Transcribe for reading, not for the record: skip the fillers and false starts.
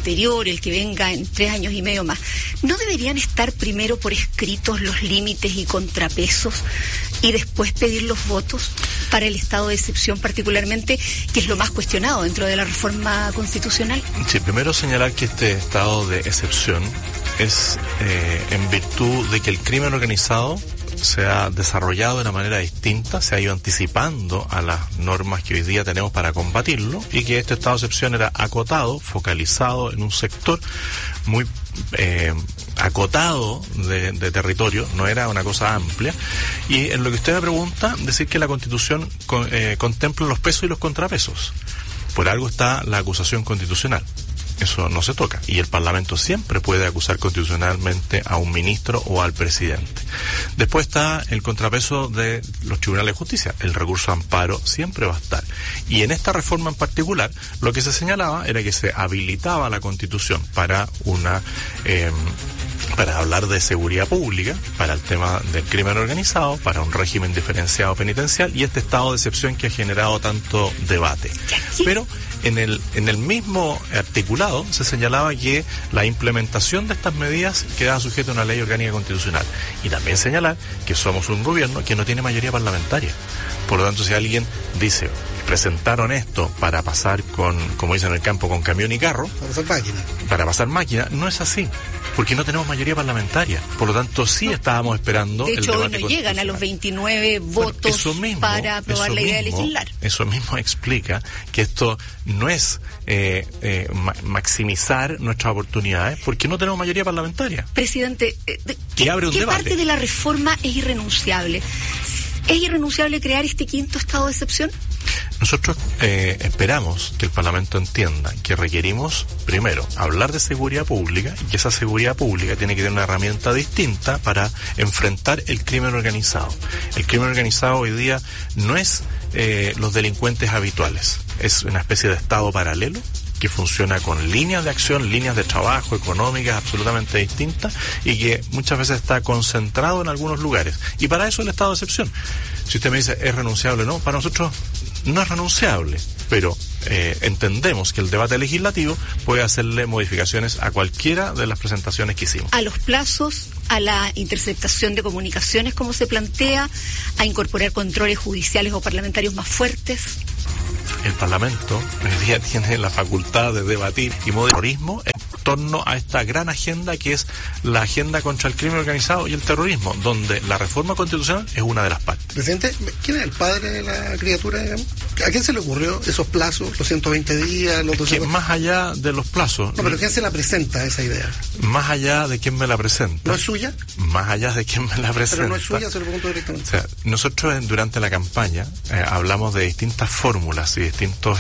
anterior, el que venga en 3 años y medio más, ¿no deberían estar primero por escritos los límites y contrapesos y después pedir los votos para el estado de excepción particularmente, que es lo más cuestionado dentro de la reforma constitucional? Sí, primero señalar que este estado de excepción es en virtud de que el crimen organizado se ha desarrollado de una manera distinta, se ha ido anticipando a las normas que hoy día tenemos para combatirlo, y que este estado de excepción era acotado, focalizado en un sector muy acotado de territorio, no era una cosa amplia. Y en lo que usted me pregunta, decir que la Constitución contempla los pesos y los contrapesos. Por algo está la acusación constitucional. Eso no se toca, y el Parlamento siempre puede acusar constitucionalmente a un ministro o al presidente. Después está el contrapeso de los tribunales de justicia, el recurso de amparo siempre va a estar. Y en esta reforma en particular, lo que se señalaba era que se habilitaba la Constitución para para hablar de seguridad pública, para el tema del crimen organizado, para un régimen diferenciado penitencial y este estado de excepción que ha generado tanto debate. Pero en el mismo articulado se señalaba que la implementación de estas medidas quedaba sujeta a una ley orgánica constitucional. Y también señalar que somos un gobierno que no tiene mayoría parlamentaria. Por lo tanto, si alguien dice, presentaron esto para pasar con, como dicen en el campo, con camión y carro, para pasar máquina, no es así, porque no tenemos mayoría parlamentaria. Por lo tanto, sí estábamos esperando el debate constitucional. De hecho, hoy no llegan a los 29 votos para aprobar la idea de legislar. Eso mismo explica que esto no es maximizar nuestras oportunidades, porque no tenemos mayoría parlamentaria. Presidente, ¿qué parte de la reforma es irrenunciable? ¿Es irrenunciable crear este quinto estado de excepción? Nosotros esperamos que el Parlamento entienda que requerimos, primero, hablar de seguridad pública, y que esa seguridad pública tiene que tener una herramienta distinta para enfrentar el crimen organizado. El crimen organizado hoy día no es los delincuentes habituales, es una especie de estado paralelo que funciona con líneas de acción, líneas de trabajo económicas absolutamente distintas, y que muchas veces está concentrado en algunos lugares. Y para eso el estado de excepción. Si usted me dice, ¿es renunciable? No, para nosotros no es renunciable, pero entendemos que el debate legislativo puede hacerle modificaciones a cualquiera de las presentaciones que hicimos. A los plazos, a la interceptación de comunicaciones, como se plantea, a incorporar controles judiciales o parlamentarios más fuertes. El Parlamento hoy día tiene la facultad de debatir y moderar terrorismo en torno a esta gran agenda que es la agenda contra el crimen organizado y el terrorismo, donde la reforma constitucional es una de las partes. Presidente, ¿quién es el padre de la criatura, digamos? ¿A quién se le ocurrió esos plazos, los 120 días, los 200? Que más allá de los plazos... No, pero ¿quién se la presenta esa idea? Más allá de quién me la presenta. ¿No es suya? Más allá de quién me la presenta. Pero no es suya, se lo pregunto directamente. O sea, nosotros durante la campaña hablamos de distintas fórmulas y distintos